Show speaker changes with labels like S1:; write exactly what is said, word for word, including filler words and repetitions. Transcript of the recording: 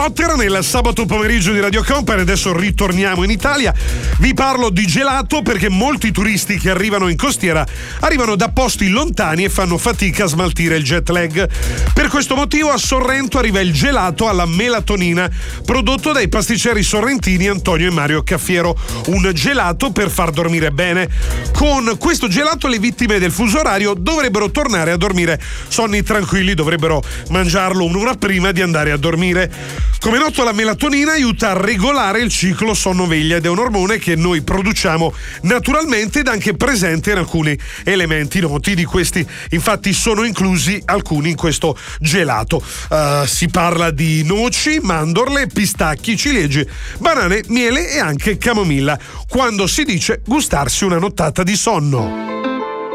S1: Potter nel sabato pomeriggio di Radio Company. Adesso ritorniamo in Italia. Vi parlo di gelato perché molti turisti che arrivano in costiera arrivano da posti lontani e fanno fatica a smaltire il jet lag. Per questo motivo a Sorrento arriva il gelato alla melatonina, prodotto dai pasticceri sorrentini Antonio e Mario Caffiero. Un gelato per far dormire bene. Con questo gelato le vittime del fuso orario dovrebbero tornare a dormire sonni tranquilli, dovrebbero mangiarlo un'ora prima di andare a dormire. Come noto, la melatonina aiuta a regolare il ciclo sonno-veglia ed è un ormone che noi produciamo naturalmente ed anche presente in alcuni elementi noti. Di questi infatti sono inclusi alcuni in questo gelato. Uh, si parla di noci, mandorle, pistacchi, ciliegie, banane, miele e anche camomilla, quando si dice gustarsi una nottata di sonno.